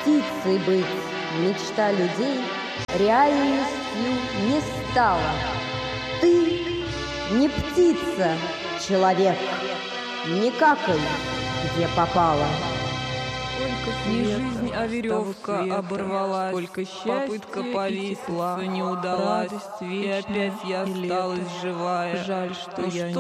птицей быть мечта людей реальностью не стала. Ты не птица, человек, не какай, где попало. Не жизнь, а веревка оборвалась, попытка повеситься не удалась, и опять я осталась живая. Жаль, что я